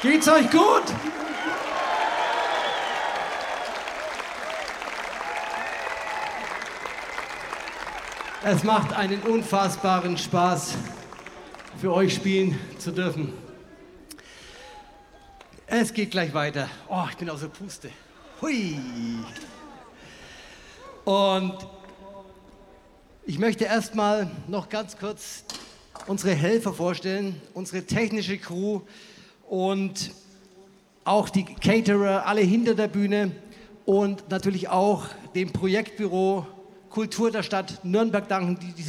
Geht's euch gut? Es macht einen unfassbaren Spaß, für euch spielen zu dürfen. Es geht gleich weiter. Oh, ich bin außer Puste. Hui. Und ich möchte erstmal noch ganz kurz unsere Helfer vorstellen, unsere technische Crew und auch die Caterer, alle hinter der Bühne und natürlich auch dem Projektbüro Kultur der Stadt Nürnberg danken, die diese